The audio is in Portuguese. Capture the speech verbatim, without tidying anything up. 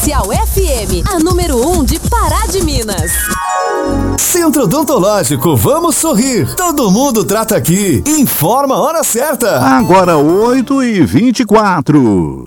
Comercial F M, a número um de Pará de Minas. Centro Odontológico, vamos sorrir. Todo mundo trata aqui. Informa a hora certa. Agora oito e vinte e quatro.